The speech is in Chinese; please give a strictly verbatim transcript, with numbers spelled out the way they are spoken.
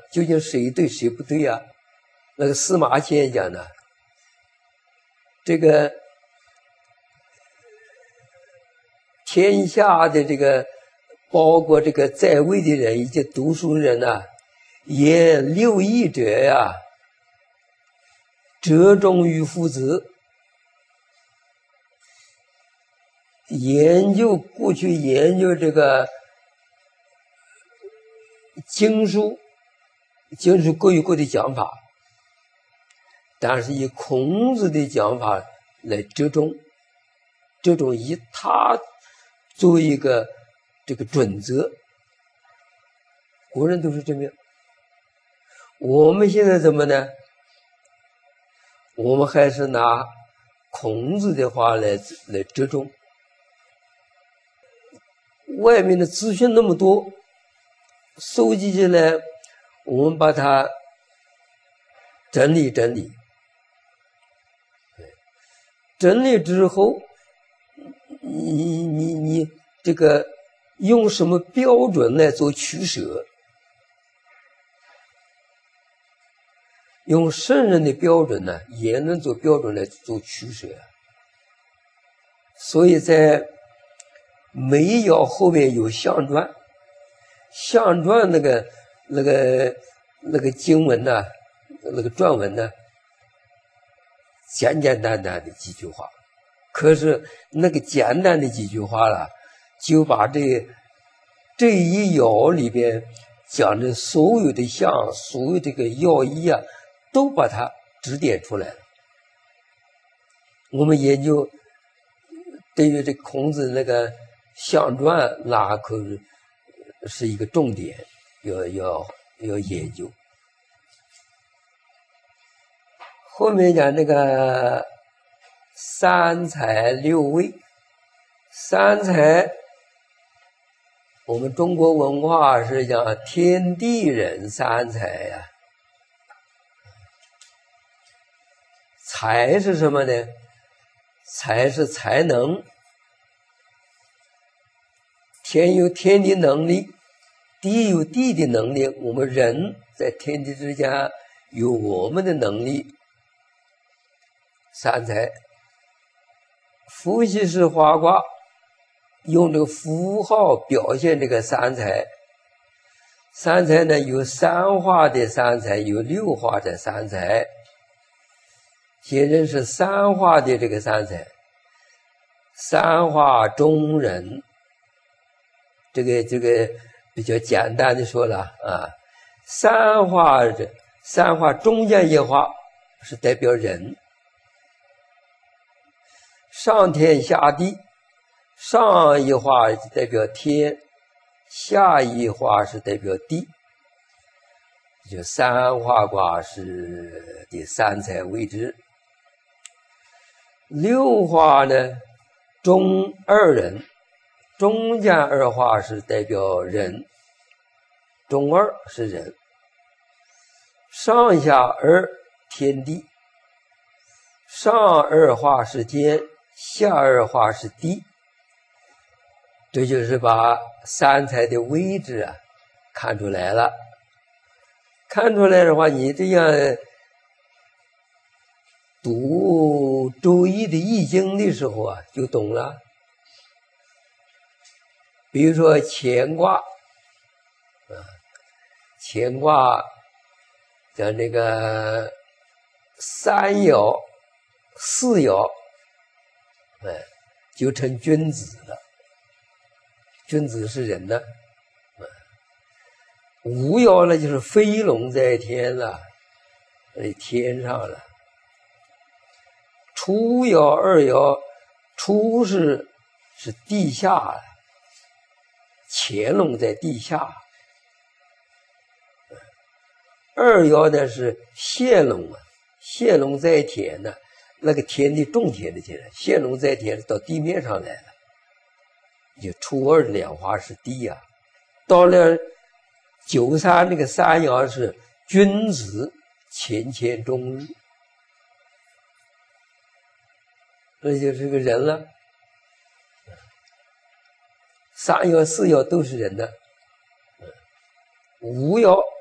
究竟谁对谁不对啊？那个司马迁讲的，这个天下的这个包括这个在位的人以及读书人呐、啊，也六艺者呀、啊，折中于夫子。研究过去研究这个经书，经书各有各的讲法，但是以孔子的讲法来折中，折中以他作为一个这个准则，国人都是这么样。我们现在怎么呢？我们还是拿孔子的话来来折中。外面的资讯那么多，收集起来，我们把它整理整理，整理之后，你你你这个用什么标准来做取舍？用圣人的标准呢，也能做标准来做取舍。所以在每一爻后面有象传，象传那个那个那个经文呢，那个传文呢，简简单单的几句话，可是那个简单的几句话了，就把这这一爻里边讲的所有的象，所有这个要义啊，都把它指点出来了。我们研究对于这孔子那个象传，那可是一个重点，要要要研究。后面讲那个三才六味，三才，我们中国文化是讲天地人三才呀、啊。才是什么呢？才是才能。天有天的能力，地有地的能力，我们人在天地之间有我们的能力。三才，伏羲氏画卦用这个符号表现这个三才。三才呢，有三画的三才，有六画的三才。先认识三画的这个三才，三画中人。这个这个比较简单的说了啊，三画这三画中间一画是代表人，上天下地，上一画代表天，下一画是代表地，就三画卦是第三才为之。六画呢，中二人。中间二画是代表人，中二是人，上下二天地，上二画是天，下二画是地。这就是把三才的位置啊看出来了。看出来的话，你这样读《周易》的易经的时候啊，就懂了。比如说乾卦，啊，乾卦讲这个三爻、四爻，哎，就成君子了。君子是人呢，五爻呢就是飞龙在天了，在天上了。初爻、二爻，初是是地下了。乾隆在地下，二爻呢是现龙啊，现龙在天呢，那个天地种田的天，现龙在天到地面上来了，就初二两画是地呀、啊。到了九三那个三爻是君子乾乾中日，那就是个人了。三爻四爻都是人的，五爻